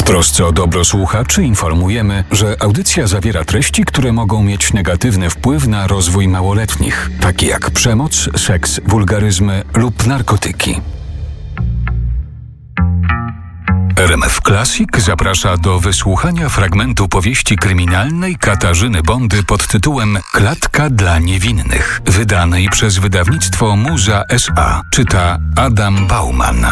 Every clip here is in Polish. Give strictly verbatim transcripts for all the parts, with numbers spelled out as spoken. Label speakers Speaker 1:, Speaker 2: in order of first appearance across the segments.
Speaker 1: trosce o dobro słuchaczy informujemy, że audycja zawiera treści, które mogą mieć negatywny wpływ na rozwój małoletnich, takie jak przemoc, seks, wulgaryzmy lub narkotyki. R M F Classic zaprasza do wysłuchania fragmentu powieści kryminalnej Katarzyny Bondy pod tytułem Klatka dla niewinnych, wydanej przez wydawnictwo Muza S A. Czyta Adam Bauman.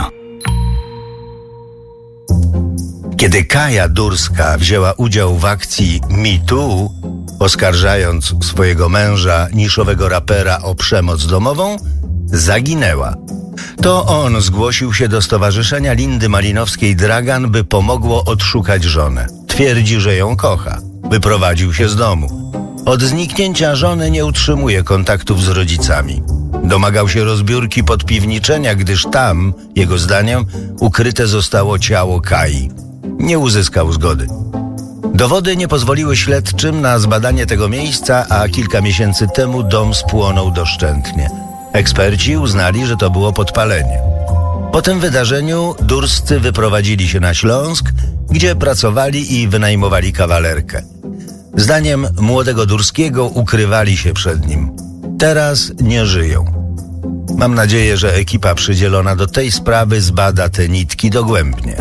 Speaker 2: Kiedy Kaja Durska wzięła udział w akcji Me Too, oskarżając swojego męża, niszowego rapera, o przemoc domową, zaginęła. To on zgłosił się do Stowarzyszenia Lindy Malinowskiej-Dragan, by pomogło odszukać żonę. Twierdzi, że ją kocha. Wyprowadził się z domu. Od zniknięcia żony nie utrzymuje kontaktów z rodzicami. Domagał się rozbiórki podpiwniczenia, gdyż tam, jego zdaniem, ukryte zostało ciało Kai. Nie uzyskał zgody. Dowody nie pozwoliły śledczym na zbadanie tego miejsca, a kilka miesięcy temu dom spłonął doszczętnie. Eksperci uznali, że to było podpalenie. Po tym wydarzeniu Durscy wyprowadzili się na Śląsk, gdzie pracowali i wynajmowali kawalerkę. Zdaniem młodego Durskiego ukrywali się przed nim. Teraz nie żyją. Mam nadzieję, że ekipa przydzielona do tej sprawy zbada te nitki dogłębnie.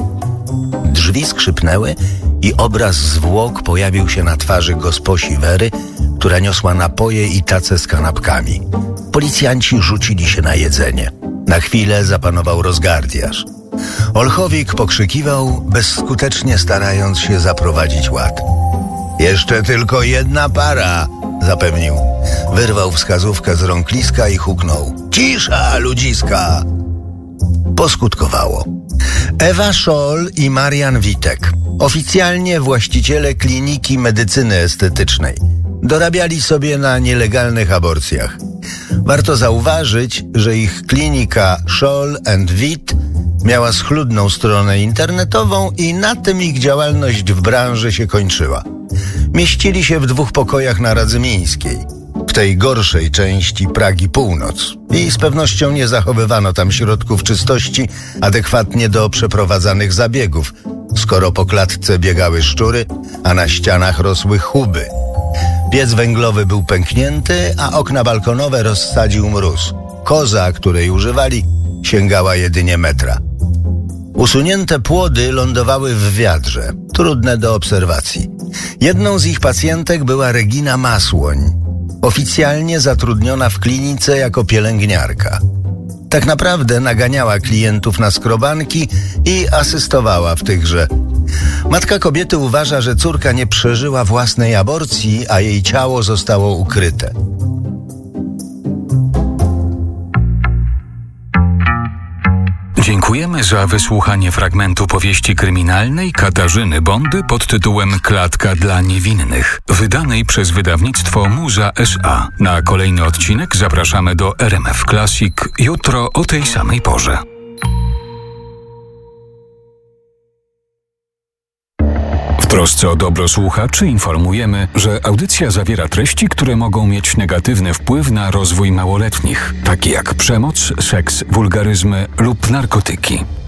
Speaker 2: Drzwi skrzypnęły i obraz zwłok pojawił się na twarzy gosposi Wery, która niosła napoje i tace z kanapkami. Policjanci rzucili się na jedzenie. Na chwilę zapanował rozgardiaż. Olchowik pokrzykiwał, bezskutecznie starając się zaprowadzić ład. Jeszcze tylko jedna para, zapewnił. Wyrwał wskazówkę z rąk Liska i huknął. Cisza, ludziska! Poskutkowało. Ewa Szol i Marian Witek, oficjalnie właściciele kliniki medycyny estetycznej, dorabiali sobie na nielegalnych aborcjach. Warto zauważyć, że ich klinika Szol and Wit miała schludną stronę internetową i na tym ich działalność w branży się kończyła. Mieścili się w dwóch pokojach na Radzymińskiej, w tej gorszej części Pragi Północ, i z pewnością nie zachowywano tam środków czystości adekwatnie do przeprowadzanych zabiegów, skoro po klatce biegały szczury, a na ścianach rosły chuby. Piec węglowy był pęknięty, a okna balkonowe rozsadził mróz. Koza, której używali, sięgała jedynie metra. Usunięte płody lądowały w wiadrze, trudne do obserwacji. Jedną z ich pacjentek była Regina Masłoń, oficjalnie zatrudniona w klinice jako pielęgniarka. Tak naprawdę naganiała klientów na skrobanki i asystowała w tychże. Matka kobiety uważa, że córka nie przeżyła własnej aborcji, a jej ciało zostało ukryte.
Speaker 1: Dziękujemy za wysłuchanie fragmentu powieści kryminalnej Katarzyny Bondy pod tytułem Klatka dla niewinnych, wydanej przez wydawnictwo Muza S A. Na kolejny odcinek zapraszamy do R M F Classic jutro o tej samej porze. W trosce o dobro słuchaczy informujemy, że audycja zawiera treści, które mogą mieć negatywny wpływ na rozwój małoletnich, takie jak przemoc, seks, wulgaryzmy lub narkotyki.